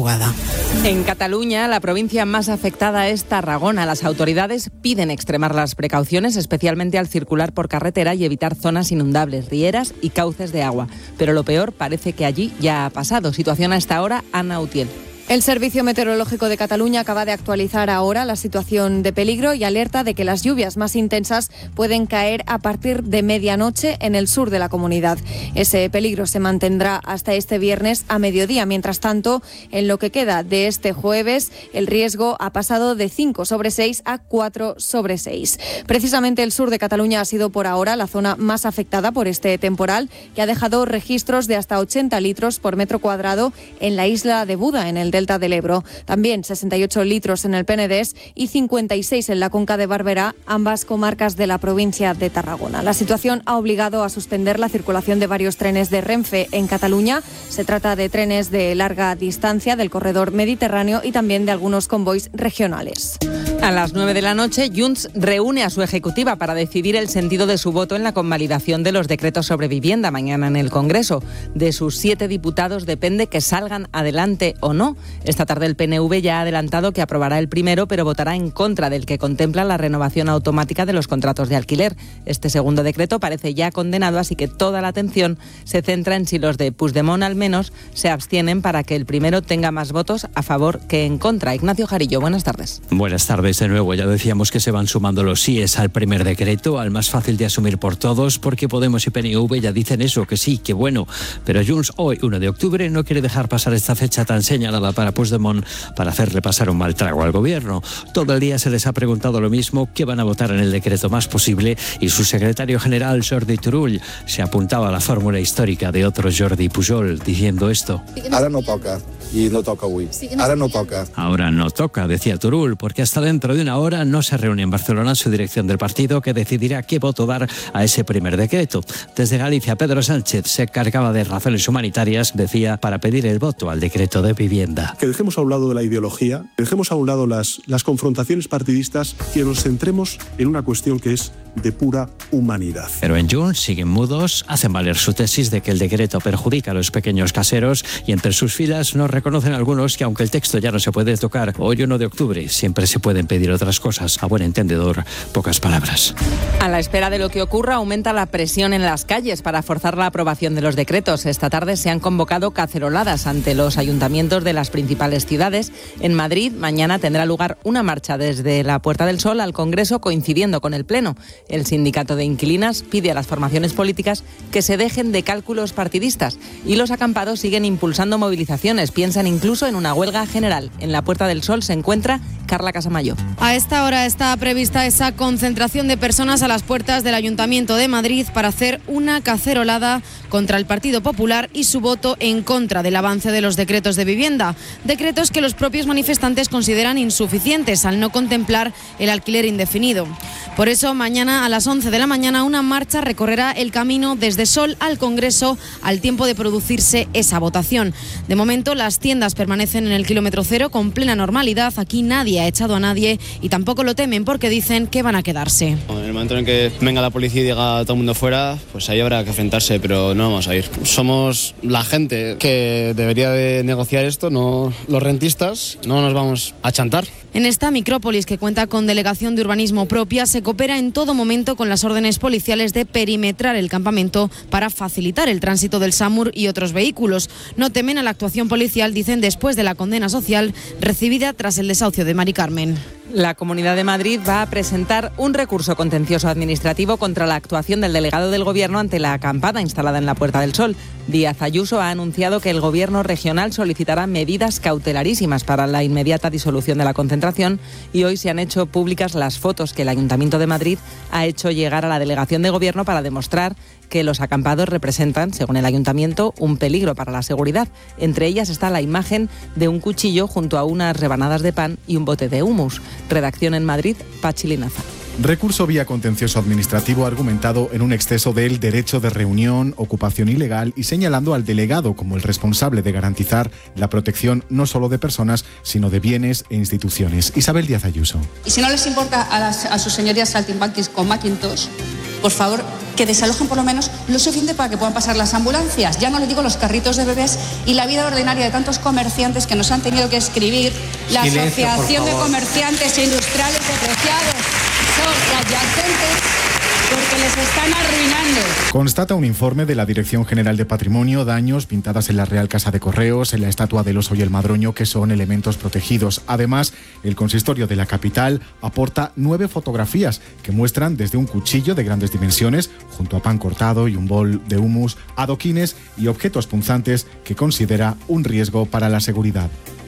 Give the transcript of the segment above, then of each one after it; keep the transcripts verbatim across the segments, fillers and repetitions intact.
madrugada. En Cataluña, la provincia más afectada es Tarragona. Las autoridades piden extremar las precauciones, especialmente al circular por carretera y evitar zonas inundables, rieras y cauces de agua. Pero lo peor parece que allí ya ha pasado. Situación a esta hora, Ana Utiel. El Servicio Meteorológico de Cataluña acaba de actualizar ahora la situación de peligro y alerta de que las lluvias más intensas pueden caer a partir de medianoche en el sur de la comunidad. Ese peligro se mantendrá hasta este viernes a mediodía. Mientras tanto, en lo que queda de este jueves, el riesgo ha pasado de cinco sobre seis a cuatro sobre seis. Precisamente el sur de Cataluña ha sido por ahora la zona más afectada por este temporal, que ha dejado registros de hasta ochenta litros por metro cuadrado en la isla de Buda, en el Delta del Ebro. También sesenta y ocho litros en el Penedés y cincuenta y seis en la Conca de Barberá, ambas comarcas de la provincia de Tarragona. La situación ha obligado a suspender la circulación de varios trenes de Renfe en Cataluña. Se trata de trenes de larga distancia del corredor mediterráneo y también de algunos convoys regionales. A las nueve de la noche, Junts reúne a su ejecutiva para decidir el sentido de su voto en la convalidación de los decretos sobre vivienda mañana en el Congreso. De sus siete diputados depende que salgan adelante o no. Esta tarde el P N V ya ha adelantado que aprobará el primero, pero votará en contra del que contempla la renovación automática de los contratos de alquiler. Este segundo decreto parece ya condenado, así que toda la atención se centra en si los de Puigdemont al menos se abstienen para que el primero tenga más votos a favor que en contra. Ignacio Jarillo, buenas tardes. Buenas tardes de nuevo. Ya decíamos que se van sumando los síes al primer decreto, al más fácil de asumir por todos, porque Podemos y P N V ya dicen eso, que sí, que bueno. Pero Junts hoy, uno de octubre, no quiere dejar pasar esta fecha tan señalada para Puigdemont para hacerle pasar un mal trago al gobierno. Todo el día se les ha preguntado lo mismo, qué van a votar en el decreto más posible, y su secretario general, Jordi Turull, se apuntaba a la fórmula histórica de otro Jordi Pujol, diciendo esto. Ahora no toca, y no toca hoy. Ahora no toca. Ahora no toca, decía Turull, porque hasta dentro de una hora no se reúne en Barcelona su dirección del partido, que decidirá qué voto dar a ese primer decreto. Desde Galicia, Pedro Sánchez se cargaba de razones humanitarias, decía, para pedir el voto al decreto de vivienda. Que dejemos a un lado de la ideología, dejemos a un lado las, las confrontaciones partidistas, que nos centremos en una cuestión que es de pura humanidad. Pero en Junts siguen mudos, hacen valer su tesis de que el decreto perjudica a los pequeños caseros, y entre sus filas nos reconocen algunos que aunque el texto ya no se puede tocar, hoy uno de octubre siempre se pueden pedir otras cosas. A buen entendedor, pocas palabras. A la espera de lo que ocurra, aumenta la presión en las calles para forzar la aprobación de los decretos. Esta tarde se han convocado caceroladas ante los ayuntamientos de las principales ciudades. En Madrid, mañana tendrá lugar una marcha desde la Puerta del Sol al Congreso, coincidiendo con el Pleno. El sindicato de inquilinas pide a las formaciones políticas que se dejen de cálculos partidistas, y los acampados siguen impulsando movilizaciones. Piensan incluso en una huelga general. En la Puerta del Sol se encuentra Carla Casamayo. A esta hora está prevista esa concentración de personas a las puertas del Ayuntamiento de Madrid para hacer una cacerolada contra el Partido Popular y su voto en contra del avance de los decretos de vivienda. Decretos que los propios manifestantes consideran insuficientes al no contemplar el alquiler indefinido. Por eso, mañana a las once de la mañana una marcha recorrerá el camino desde Sol al Congreso al tiempo de producirse esa votación. De momento, las tiendas permanecen en el kilómetro cero con plena normalidad. Aquí nadie ha echado a nadie y tampoco lo temen porque dicen que van a quedarse. En el momento en que venga la policía y diga todo el mundo fuera, pues ahí habrá que enfrentarse, pero no vamos a ir. Somos la gente que debería de negociar esto, no los rentistas. No nos vamos a chantar. En esta micrópolis, que cuenta con delegación de urbanismo propia, se coopera en todo momento con las órdenes policiales de perimetrar el campamento para facilitar el tránsito del SAMUR y otros vehículos. No temen a la actuación policial, dicen, después de la condena social recibida tras el desahucio de Mari Carmen. La Comunidad de Madrid va a presentar un recurso contencioso administrativo contra la actuación del delegado del Gobierno ante la acampada instalada en la Puerta del Sol. Díaz Ayuso ha anunciado que el Gobierno regional solicitará medidas cautelarísimas para la inmediata disolución de la concentración, y hoy se han hecho públicas las fotos que el Ayuntamiento de Madrid ha hecho llegar a la delegación de Gobierno para demostrar que los acampados representan, según el Ayuntamiento, un peligro para la seguridad. Entre ellas está la imagen de un cuchillo junto a unas rebanadas de pan y un bote de humus. Redacción en Madrid, Pachi Linaza. Recurso vía contencioso administrativo argumentado en un exceso del derecho de reunión, ocupación ilegal, y señalando al delegado como el responsable de garantizar la protección no solo de personas, sino de bienes e instituciones. Isabel Díaz Ayuso. Y si no les importa a, las, a sus señorías saltimbanquis con Macintosh, por favor, que desalojen por lo menos lo suficiente para que puedan pasar las ambulancias. Ya no les digo los carritos de bebés y la vida ordinaria de tantos comerciantes que nos han tenido que escribir. La Silencio, Asociación de Comerciantes e Industriales Depreciados son adyacentes porque les están arruinando. Constata un informe de la Dirección General de Patrimonio daños pintadas en la Real Casa de Correos, en la Estatua del Oso y el Madroño, que son elementos protegidos. Además, el consistorio de la capital aporta nueve fotografías que muestran desde un cuchillo de grandes dimensiones, junto a pan cortado y un bol de humus, adoquines y objetos punzantes que considera un riesgo para la seguridad.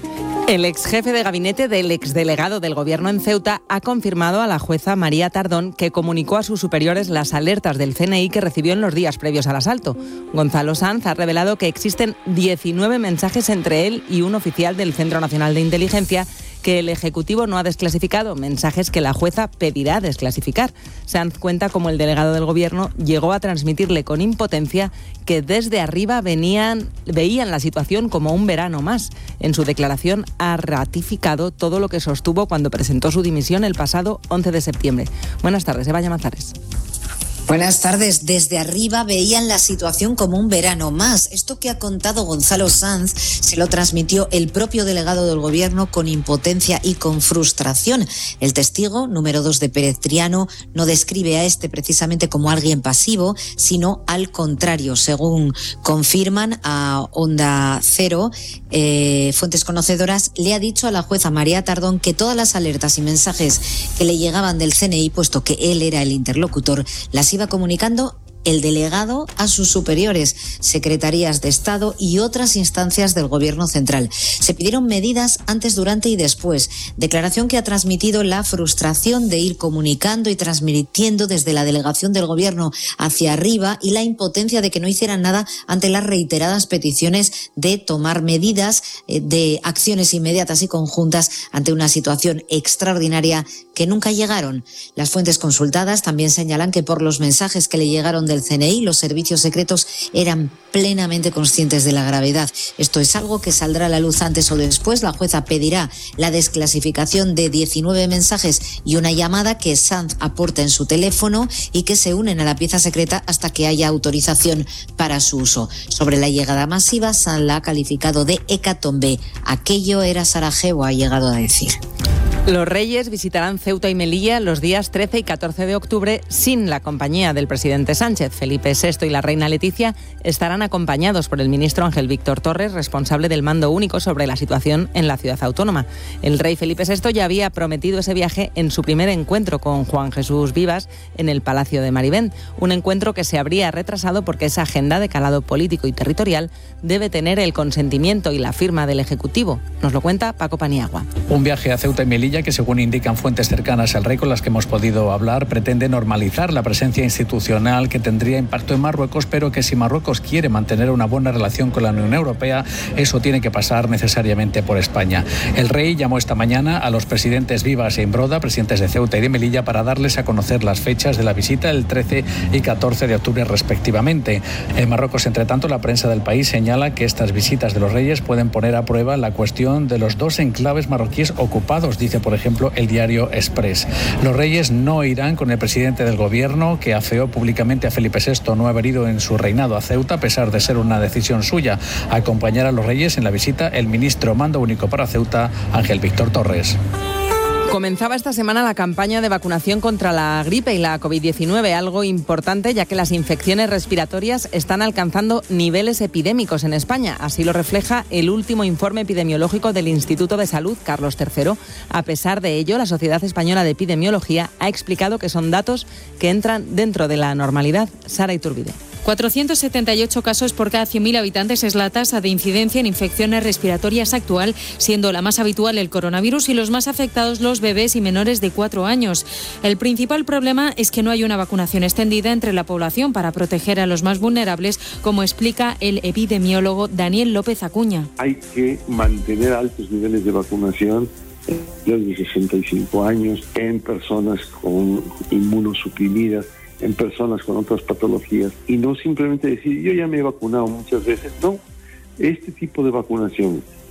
El ex jefe de gabinete del exdelegado del Gobierno en Ceuta ha confirmado a la jueza María Tardón que comunicó a sus superiores las alertas del C N I que recibió en los días previos al asalto. Gonzalo Sanz ha revelado que existen diecinueve mensajes entre él y un oficial del Centro Nacional de Inteligencia que el Ejecutivo no ha desclasificado, mensajes que la jueza pedirá desclasificar. Sanz cuenta cómo el delegado del Gobierno llegó a transmitirle con impotencia que desde arriba venían, veían la situación como un verano más. En su declaración ha ratificado todo lo que sostuvo cuando presentó su dimisión el pasado once de septiembre. Buenas tardes, Eva Llamazares. Buenas tardes. Desde arriba veían la situación como un verano más. Esto que ha contado Gonzalo Sanz se lo transmitió el propio delegado del Gobierno con impotencia y con frustración. El testigo, número dos de Pérez Triano, no describe a este precisamente como alguien pasivo, sino al contrario. Según confirman a Onda Cero, eh, fuentes conocedoras, le ha dicho a la jueza María Tardón que todas las alertas y mensajes que le llegaban del C N I, puesto que él era el interlocutor, las iba comunicando el delegado a sus superiores, secretarías de Estado y otras instancias del Gobierno central. Se pidieron medidas antes, durante y después. Declaración que ha transmitido la frustración de ir comunicando y transmitiendo desde la delegación del Gobierno hacia arriba y la impotencia de que no hicieran nada ante las reiteradas peticiones de tomar medidas, de acciones inmediatas y conjuntas ante una situación extraordinaria que nunca llegaron. Las fuentes consultadas también señalan que por los mensajes que le llegaron del C N I, los servicios secretos eran plenamente conscientes de la gravedad. Esto es algo que saldrá a la luz antes o después. La jueza pedirá la desclasificación de diecinueve mensajes y una llamada que Sanz aporta en su teléfono y que se unen a la pieza secreta hasta que haya autorización para su uso. Sobre la llegada masiva, Sanz la ha calificado de hecatombe. Aquello era Sarajevo, ha llegado a decir. Los Reyes visitarán Ceuta y Melilla los días trece y catorce de octubre sin la compañía del presidente Sánchez. Felipe sexto y la reina Leticia estarán acompañados por el ministro Ángel Víctor Torres, responsable del mando único sobre la situación en la ciudad autónoma. El rey Felipe sexto ya había prometido ese viaje en su primer encuentro con Juan Jesús Vivas en el Palacio de Marivent, un encuentro que se habría retrasado porque esa agenda de calado político y territorial debe tener el consentimiento y la firma del Ejecutivo. Nos lo cuenta Paco Paniagua. Un viaje a Ceuta y Melilla que, según indican fuentes cercanas al rey con las que hemos podido hablar, pretende normalizar la presencia institucional que tendría impacto en Marruecos, pero que si Marruecos quiere mantener una buena relación con la Unión Europea, eso tiene que pasar necesariamente por España. El rey llamó esta mañana a los presidentes Vivas e Imbroda, presidentes de Ceuta y de Melilla, para darles a conocer las fechas de la visita el trece y catorce de octubre respectivamente. En Marruecos, entre tanto, la prensa del país señala que estas visitas de los reyes pueden poner a prueba la cuestión de los dos enclaves marroquíes ocupados, dice por ejemplo el diario Express. Los reyes no irán con el presidente del Gobierno, que afeó públicamente a Felipe sexto no haber ido en su reinado a Ceuta, a pesar de ser una decisión suya. Acompañar a los reyes en la visita el ministro mando único para Ceuta, Ángel Víctor Torres. Comenzaba esta semana la campaña de vacunación contra la gripe y la covid diecinueve, algo importante ya que las infecciones respiratorias están alcanzando niveles epidémicos en España. Así lo refleja el último informe epidemiológico del Instituto de Salud Carlos tercero. A pesar de ello, la Sociedad Española de Epidemiología ha explicado que son datos que entran dentro de la normalidad. Sara Iturbide. cuatrocientos setenta y ocho casos por cada cien mil habitantes es la tasa de incidencia en infecciones respiratorias actual, siendo la más habitual el coronavirus y los más afectados los bebés y menores de cuatro años. El principal problema es que no hay una vacunación extendida entre la población para proteger a los más vulnerables, como explica el epidemiólogo Daniel López Acuña. Hay que mantener altos niveles de vacunación en los de sesenta y cinco años, en personas con inmunosuprimidas, en personas con otras patologías, y no simplemente decir yo ya me he vacunado muchas veces. No, este tipo de vacunación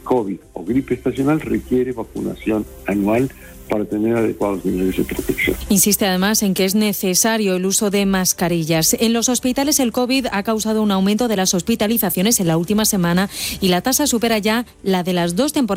COVID o gripe estacional requiere vacunación anual para tener adecuados niveles de protección. Insiste además en que es necesario el uso de mascarillas. En los hospitales el COVID ha causado un aumento de las hospitalizaciones en la última semana y la tasa supera ya la de las dos temporadas